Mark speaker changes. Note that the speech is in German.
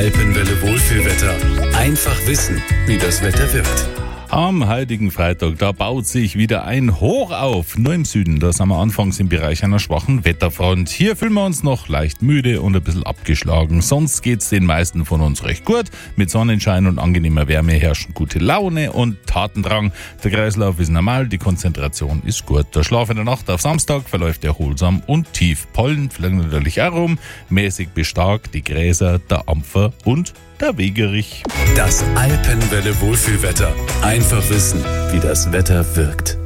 Speaker 1: Alpenwelle Wohlfühlwetter. Einfach wissen, wie das Wetter wird.
Speaker 2: Am heutigen Freitag, da baut sich wieder ein Hoch auf. Nur im Süden, da sind wir anfangs im Bereich einer schwachen Wetterfront. Hier fühlen wir uns noch leicht müde und ein bisschen abgeschlagen. Sonst geht's den meisten von uns recht gut. Mit Sonnenschein und angenehmer Wärme herrschen gute Laune und Tatendrang. Der Kreislauf ist normal, die Konzentration ist gut. Der Schlaf in der Nacht auf Samstag verläuft erholsam und tief. Pollen fliegen natürlich auch rum, mäßig bis stark die Gräser, der Ampfer und der Wegerich.
Speaker 1: Das Alpenwelle Wohlfühlwetter. Einfach wissen, wie das Wetter wirkt.